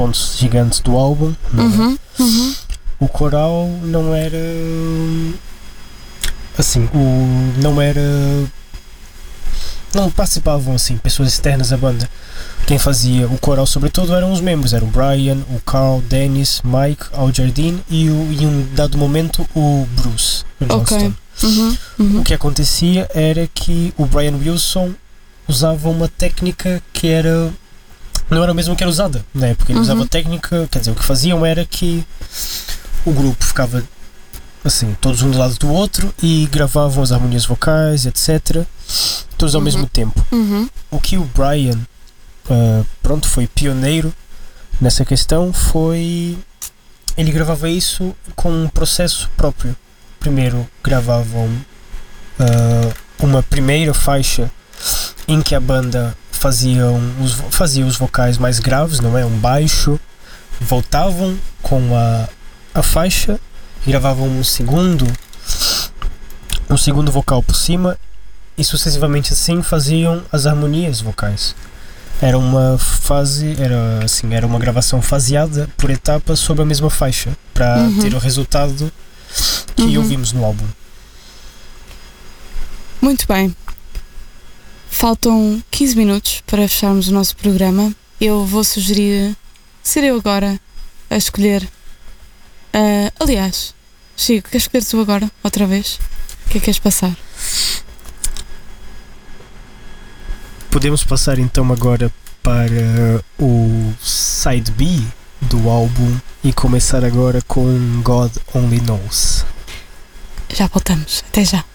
pontos gigantes do álbum, não é? O coral não era assim, não participavam assim pessoas externas à banda. Quem fazia o coral sobretudo eram os membros, eram o Brian, o Carl, Dennis, Mike, Al Jardine e um dado momento o Bruce Johnston. O que acontecia era que o Brian Wilson usava uma técnica que não era o mesmo que era usada na época. Ele usava técnica, quer dizer, o que faziam era que o grupo ficava assim, todos um do lado do outro e gravavam as harmonias vocais, etc. Todos ao mesmo tempo. O que o Brian foi pioneiro nessa questão foi... Ele gravava isso com um processo próprio. Primeiro gravavam uma primeira faixa em que a banda fazia os vocais mais graves, não é? Um baixo. Voltavam com a faixa e gravavam um segundo vocal por cima e sucessivamente assim faziam as harmonias vocais. Era uma gravação faseada por etapas sobre a mesma faixa para ter o resultado que ouvimos no álbum. Muito bem. Faltam 15 minutos para fecharmos o nosso programa. Eu vou sugerir ser eu agora a escolher. Aliás, Chico, queres escolher tu agora, outra vez? O que é que queres passar? Podemos passar então agora para o Side B do álbum e começar agora com God Only Knows. Já voltamos, até já.